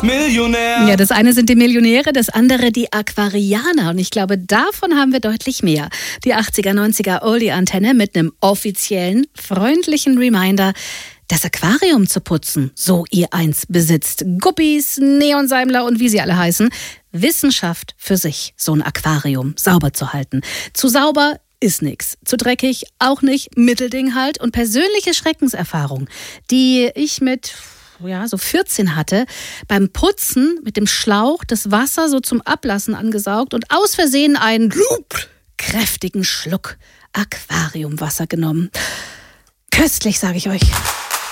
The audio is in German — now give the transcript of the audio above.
Millionär. Ja, das eine sind die Millionäre, das andere die Aquarianer. Und ich glaube, davon haben wir deutlich mehr. Die 80er, 90er Oldie-Antenne mit einem offiziellen, freundlichen Reminder, das Aquarium zu putzen, so ihr eins besitzt. Guppies, Neonseimler und wie sie alle heißen. Wissenschaft für sich, so ein Aquarium sauber zu halten. Zu sauber ist nix. Zu dreckig auch nicht. Mittelding halt. Und persönliche Schreckenserfahrung, die ich mit so 14 hatte, beim Putzen mit dem Schlauch das Wasser so zum Ablassen angesaugt und aus Versehen einen kräftigen Schluck Aquariumwasser genommen. Köstlich, sage ich euch.